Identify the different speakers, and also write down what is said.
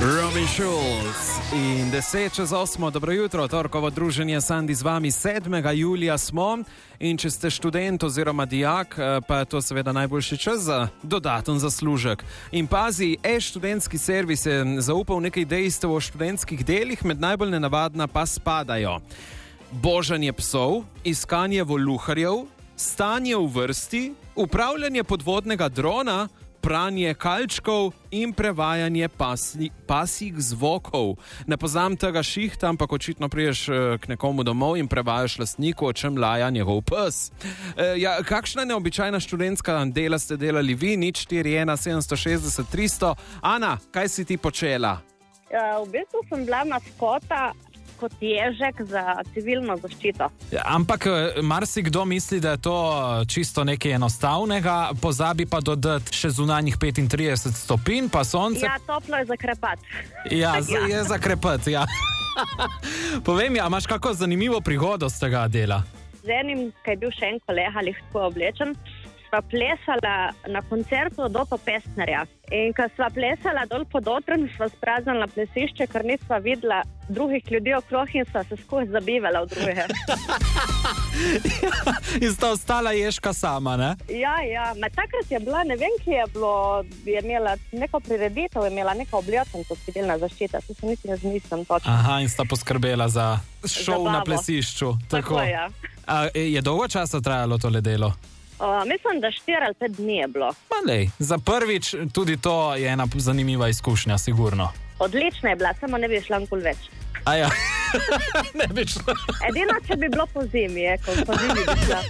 Speaker 1: Robin Schulz in 7:10, dobro jutro, torkovo druženje Sandi z vami 7. julija smo in če ste študent oziroma dijak, pa je to seveda najboljši čas za dodaten zaslužek. In pazi, študentski servis je zaupal nekaj dejstev o študentskih delih, med najbolj nenavadna pa spadajo božanje psov, iskanje voluharjev, stanje v vrsti, upravljanje podvodnega drona, pranje kalčkov in prevajanje pasjih zvokov. Ne poznam tega šihta, ampak očitno priješ k nekomu domov in prevajaš lastniku, o čem laja njegov pes. Kakšna neobičajna študentska dela ste delali vi? 041 760 300. Ana, kaj si ti počela?
Speaker 2: V bistvu sem bila maskota kot ježek za civilno zaščito.
Speaker 3: Ampak marsikdo misli, da je to čisto nekaj enostavnega, pozabi pa dodati še zunanjih 35 stopinj, pa sonce.
Speaker 2: Ja, toplo je za krepat.
Speaker 3: Ja, je za krepat, ja. Povej mi, a imaš kako zanimivo prigodo z tega dela?
Speaker 2: Z enim, kaj je bil še en kolega lehko oblečen, sva plesala na koncertu Dopa Pestnerja. In ko sva plesala dol pod odrom, sva spraznila plesišče, ker nisva videla drugih ljudi okrog in sva se skozi zabivala v druge.
Speaker 3: In sta ostala ježka sama, ne?
Speaker 2: Ja. Takrat je bila, ne vem, ki je bilo, je imela neko prireditev, je imela neka oblečenka civilna zaščita. To se niti ne zmislím točno.
Speaker 3: Aha, in sta poskrbela za šov na plesišču.
Speaker 2: Tako, ja.
Speaker 3: Je dolgo časa trajalo tole delo?
Speaker 2: Mislim, da 4 ali 5 dni je bilo.
Speaker 3: Za prvič tudi to je ena zanimiva izkušnja, sigurno.
Speaker 2: Odlična je bila, samo ne bi šla nikoli več.
Speaker 3: Aja, ne bi šla.
Speaker 2: Edino, če bi bilo po zimi, ko po zimi bi šla.